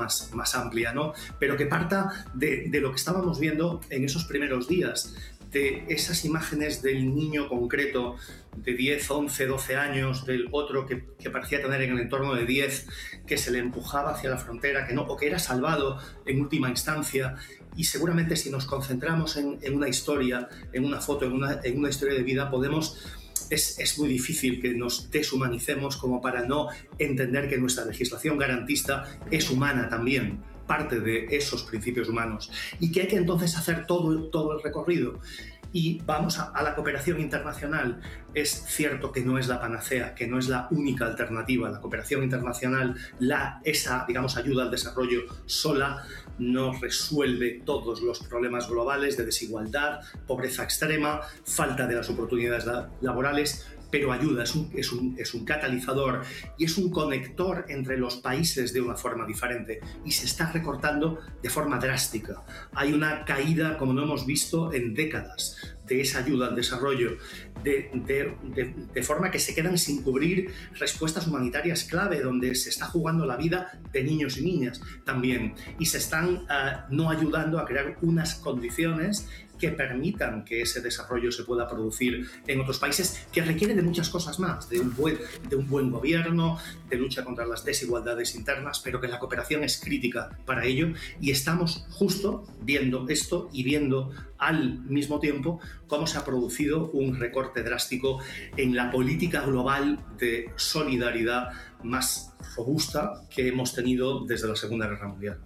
más amplia, ¿no? Pero que parta de lo que estábamos viendo en esos primeros días, de esas imágenes del niño concreto de 10, 11, 12 años, del otro que parecía tener en el entorno de 10, que se le empujaba hacia la frontera, o que era salvado en última instancia. Y seguramente si nos concentramos en una historia, en una foto, en una historia de vida, es muy difícil que nos deshumanicemos como para no entender que nuestra legislación garantista es humana también, parte de esos principios humanos, y que hay que entonces hacer todo el recorrido. Y vamos a la cooperación internacional. Es cierto que no es la panacea, que no es la única alternativa. La cooperación internacional, esa, digamos, ayuda al desarrollo sola, no resuelve todos los problemas globales de desigualdad, pobreza extrema, falta de las oportunidades laborales, pero ayuda, es un catalizador y es un conector entre los países de una forma diferente, y se está recortando de forma drástica. Hay una caída, como no hemos visto en décadas, de esa ayuda al desarrollo, de forma que se quedan sin cubrir respuestas humanitarias clave, donde se está jugando la vida de niños y niñas también, y se están no ayudando a crear unas condiciones que permitan que ese desarrollo se pueda producir en otros países, que requieren de muchas cosas más, de un buen gobierno, de lucha contra las desigualdades internas, pero que la cooperación es crítica para ello, y estamos justo viendo esto y viendo al mismo tiempo cómo se ha producido un recorte drástico en la política global de solidaridad más robusta que hemos tenido desde la Segunda Guerra Mundial.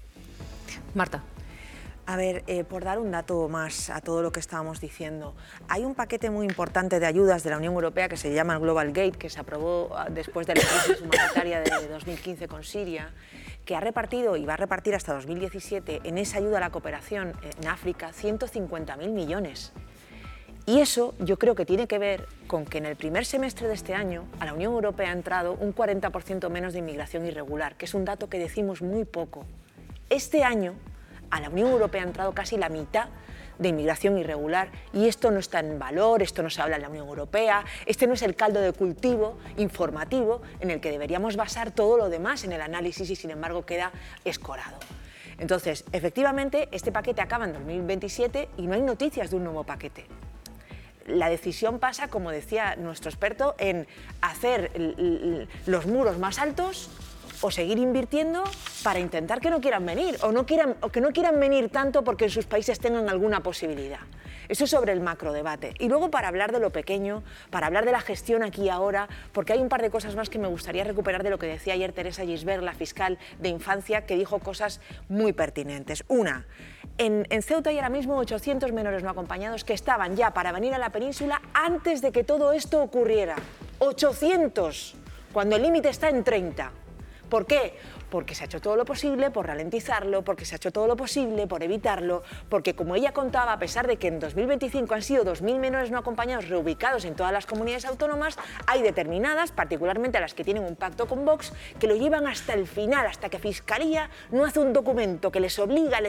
Marta. A ver, por dar un dato más a todo lo que estábamos diciendo, hay un paquete muy importante de ayudas de la Unión Europea que se llama el Global Gate, que se aprobó después de la crisis humanitaria de 2015 con Siria, que ha repartido y va a repartir hasta 2017 en esa ayuda a la cooperación en África 150.000 millones. Y eso yo creo que tiene que ver con que en el primer semestre de este año a la Unión Europea ha entrado un 40% menos de inmigración irregular, que es un dato que decimos muy poco. Este año a la Unión Europea ha entrado casi la mitad de inmigración irregular, y esto no está en valor, esto no se habla en la Unión Europea, este no es el caldo de cultivo informativo en el que deberíamos basar todo lo demás en el análisis, y sin embargo queda escorado. Entonces, efectivamente, este paquete acaba en 2027 y no hay noticias de un nuevo paquete. La decisión pasa, como decía nuestro experto, en hacer los muros más altos o seguir invirtiendo para intentar que no quieran venir, o que no quieran venir tanto porque en sus países tengan alguna posibilidad. Eso es sobre el macrodebate. Y luego, para hablar de lo pequeño, para hablar de la gestión aquí y ahora, porque hay un par de cosas más que me gustaría recuperar de lo que decía ayer Teresa Gisbert, la fiscal de infancia, que dijo cosas muy pertinentes. Una, en Ceuta hay ahora mismo 800 menores no acompañados que estaban ya para venir a la península antes de que todo esto ocurriera. 800, cuando el límite está en 30. ¿Por qué? Porque se ha hecho todo lo posible por ralentizarlo, porque se ha hecho todo lo posible por evitarlo, porque, como ella contaba, a pesar de que en 2025 han sido 2.000 menores no acompañados reubicados en todas las comunidades autónomas, hay determinadas, particularmente las que tienen un pacto con Vox, que lo llevan hasta el final, hasta que Fiscalía no hace un documento que les obliga,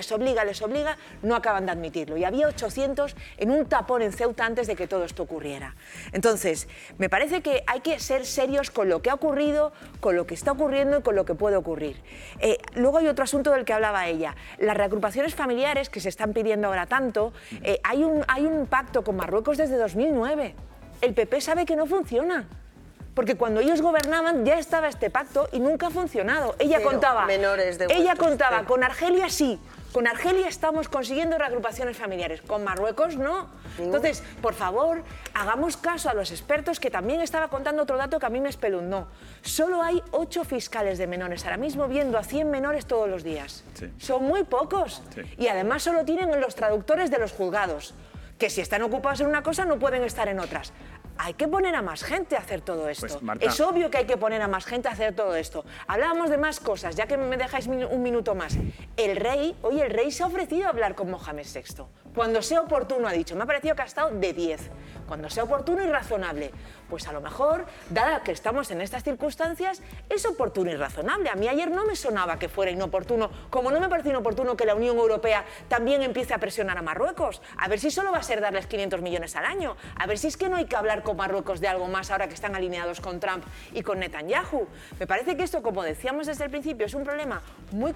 no acaban de admitirlo. Y había 800 en un tapón en Ceuta antes de que todo esto ocurriera. Entonces, me parece que hay que ser serios con lo que ha ocurrido, con lo que está ocurriendo y con lo que puede ocurrir. Luego hay otro asunto del que hablaba ella, las reagrupaciones familiares que se están pidiendo ahora tanto. Hay un pacto con Marruecos desde 2009. El PP sabe que no funciona, porque cuando ellos gobernaban ya estaba este pacto y nunca ha funcionado. Ella contaba con Argelia sí. Con Argelia estamos consiguiendo reagrupaciones familiares, con Marruecos no. Entonces, por favor, hagamos caso a los expertos, que también estaba contando otro dato que a mí me espeluznó. Solo hay 8 fiscales de menores ahora mismo viendo a 100 menores todos los días. Sí. Son muy pocos. Sí. Y además solo tienen los traductores de los juzgados, que si están ocupados en una cosa no pueden estar en otras. Hay que poner a más gente a hacer todo esto. Pues, Marta, es obvio que hay que poner a más gente a hacer todo esto. Hablábamos de más cosas, ya que me dejáis un minuto más. El rey se ha ofrecido a hablar con Mohamed VI. Cuando sea oportuno, ha dicho, me ha parecido que ha estado de 10. Cuando sea oportuno y razonable. Pues a lo mejor, dada que estamos en estas circunstancias, es oportuno y razonable. A mí ayer no me sonaba que fuera inoportuno, como no me parece inoportuno que la Unión Europea también empiece a presionar a Marruecos. A ver si solo va a ser darles 500 millones al año. A ver si es que no hay que hablar con Marruecos de algo más ahora que están alineados con Trump y con Netanyahu. Me parece que esto, como decíamos desde el principio, es un problema muy